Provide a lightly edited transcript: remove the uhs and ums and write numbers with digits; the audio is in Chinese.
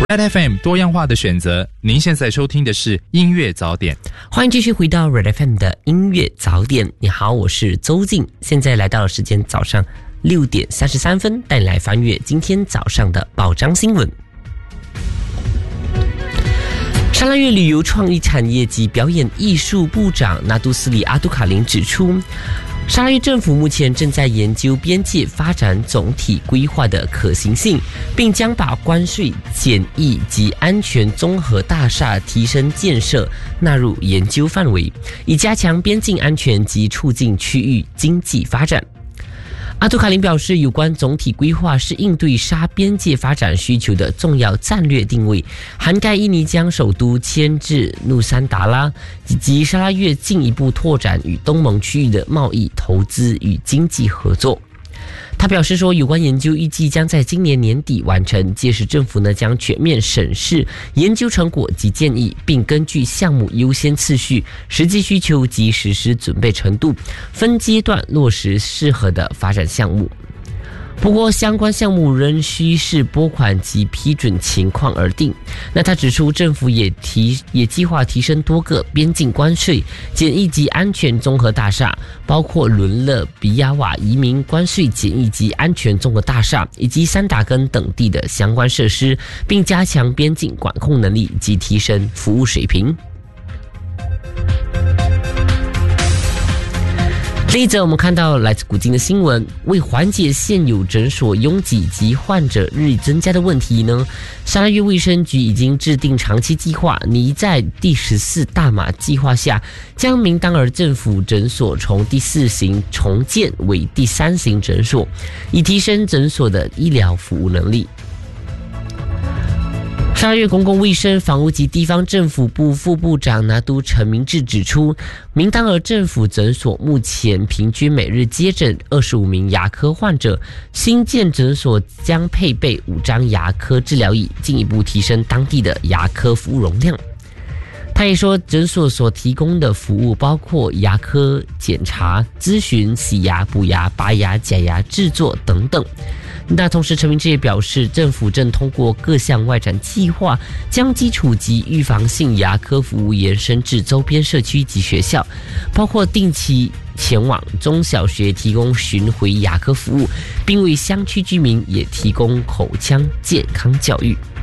Red FM 多样化的选择，您现在收听的是音乐早点。 欢迎继续回到 Red FM 的音乐早点。你好，我是周静，现在来到了时间早上6点33分，带你来翻阅今天早上的报章新闻。沙拉越旅游创意产业及表演艺术部长纳杜斯里阿杜卡林指出，沙拉越政府目前正在研究边界发展总体规划的可行性，并将把关税、检疫及安全综合大厦提升建设纳入研究范围，以加强边境安全及促进区域经济发展。阿杜卡林表示，有关总体规划是应对沙边界发展需求的重要战略定位，涵盖印尼将首都迁至努山达拉，以及沙拉越进一步拓展与东盟区域的贸易、投资与经济合作。他表示说，有关研究预计将在今年年底完成，届时政府将全面审视研究成果及建议，并根据项目优先次序、实际需求及实施准备程度，分阶段落实适合的发展项目。不过，相关项目仍需视拨款及批准情况而定。那他指出，政府也计划提升多个边境关税、检疫及安全综合大厦，包括伦勒比亚瓦移民关税检疫及安全综合大厦以及三打根等地的相关设施，并加强边境管控能力及提升服务水平。这一则我们看到来自古今的新闻，为缓解现有诊所拥挤及患者日益增加的问题呢，沙拉越卫生局已经制定长期计划，拟在第14大马计划下，将明当尔政府诊所从第4型重建为第3型诊所，以提升诊所的医疗服务能力。沙拉越公共卫生、房屋及地方政府部副部长拿督陈明志指出，明当尔政府诊所目前平均每日接诊25名牙科患者，新建诊所将配备5张牙科治疗椅，进一步提升当地的牙科服务容量。他也说，诊所所提供的服务包括牙科检查、咨询、洗牙、补牙、拔牙、假牙制作等等。那同时，陈明志也表示，政府正通过各项外展计划，将基础及预防性牙科服务延伸至周边社区及学校，包括定期前往中小学提供巡回牙科服务，并为乡区居民也提供口腔健康教育。